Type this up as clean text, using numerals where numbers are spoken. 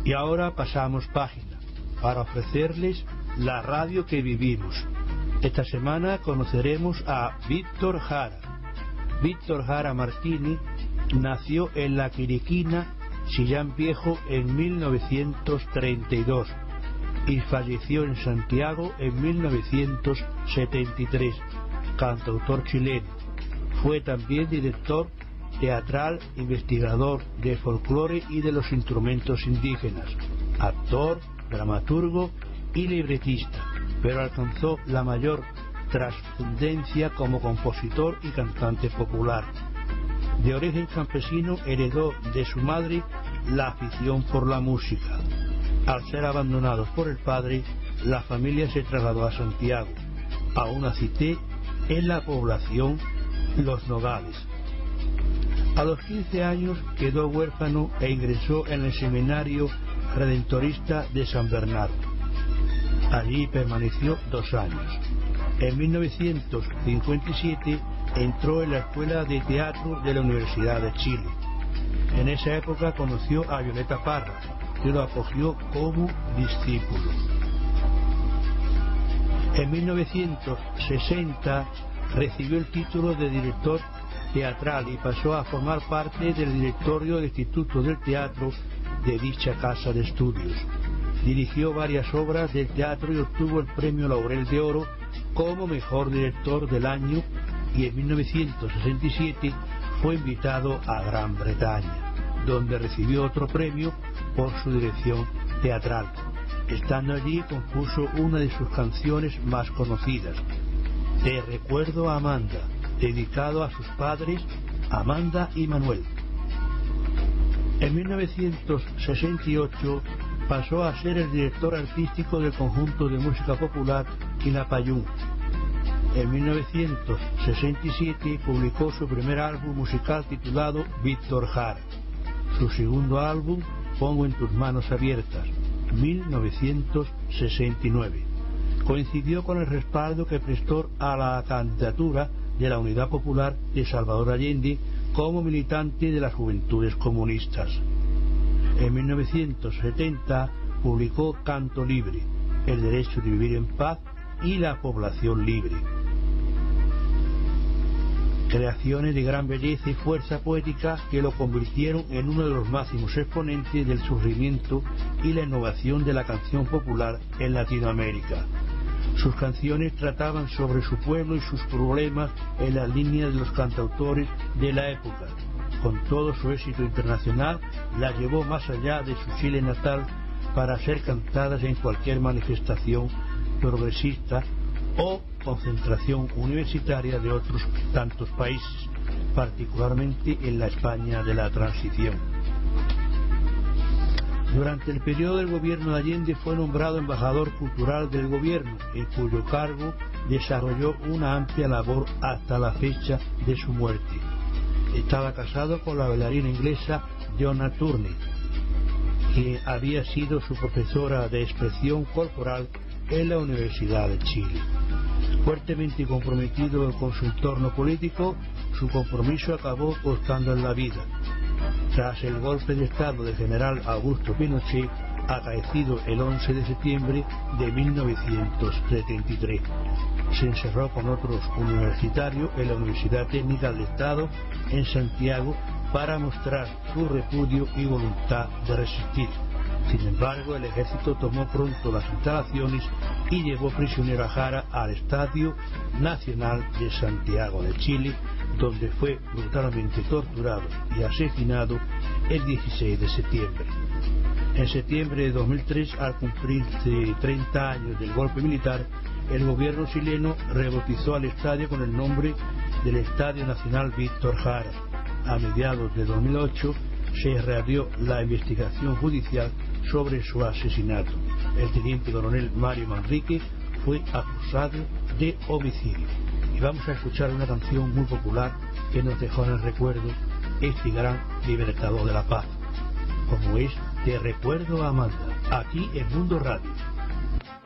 Y ahora pasamos página para ofrecerles la radio que vivimos. Esta semana conoceremos a Víctor Jara. Víctor Jara Martini nació en La Quiriquina, Chillán Viejo, en 1932 y falleció en Santiago en 1973. Cantautor chileno. Fue también director teatral, investigador de folclore y de los instrumentos indígenas, actor, dramaturgo y libretista, pero alcanzó la mayor trascendencia como compositor y cantante popular. De origen campesino, heredó de su madre la afición por la música. Al ser abandonados por el padre, la familia se trasladó a Santiago, a una cité en la población Los Nogales. A los 15 años quedó huérfano e ingresó en el Seminario Redentorista de San Bernardo. Allí permaneció 2 años. En 1957 entró en la Escuela de Teatro de la Universidad de Chile. En esa época conoció a Violeta Parra, que lo acogió como discípulo. En 1960 recibió el título de director teatral y pasó a formar parte del directorio del Instituto del Teatro de dicha casa de estudios. Dirigió varias obras del teatro y obtuvo el premio Laurel de Oro como mejor director del año, y en 1967 fue invitado a Gran Bretaña, donde recibió otro premio por su dirección teatral. Estando allí compuso una de sus canciones más conocidas, Te recuerdo Amanda, dedicado a sus padres Amanda y Manuel. En 1968 pasó a ser el director artístico del conjunto de música popular Quilapayún. En 1967 publicó su primer álbum musical titulado Víctor Jara. Su segundo álbum, Pongo en tus manos abiertas, 1969. Coincidió con el respaldo que prestó a la candidatura de la Unidad Popular de Salvador Allende como militante de las Juventudes Comunistas. En 1970 publicó Canto Libre, El derecho de vivir en paz y la población libre. Creaciones de gran belleza y fuerza poética que lo convirtieron en uno de los máximos exponentes del surgimiento y la innovación de la canción popular en Latinoamérica. Sus canciones trataban sobre su pueblo y sus problemas en la línea de los cantautores de la época. Con todo su éxito internacional, la llevó más allá de su Chile natal para ser cantadas en cualquier manifestación progresista o concentración universitaria de otros tantos países, particularmente en la España de la Transición. Durante el periodo del gobierno de Allende fue nombrado embajador cultural del gobierno, en cuyo cargo desarrolló una amplia labor hasta la fecha de su muerte. Estaba casado con la bailarina inglesa Donna Turner, que había sido su profesora de expresión corporal en la Universidad de Chile. Fuertemente comprometido con su entorno político, su compromiso acabó costándole la vida. Tras el golpe de Estado del general Augusto Pinochet, acaecido el 11 de septiembre de 1973, se encerró con otros universitarios en la Universidad Técnica del Estado en Santiago para mostrar su repudio y voluntad de resistir. Sin embargo, el ejército tomó pronto las instalaciones y llevó prisionero a Jara al Estadio Nacional de Santiago de Chile, donde fue brutalmente torturado y asesinado el 16 de septiembre. En septiembre de 2003, al cumplirse 30 años del golpe militar, el gobierno chileno rebautizó al estadio con el nombre del Estadio Nacional Víctor Jara. A mediados de 2008 se reabrió la investigación judicial sobre su asesinato. El teniente coronel Mario Manrique fue acusado de homicidio. Y vamos a escuchar una canción muy popular que nos dejó en el recuerdo este gran libertador de la paz, como es Te recuerdo Amanda, aquí en Mundo Radio.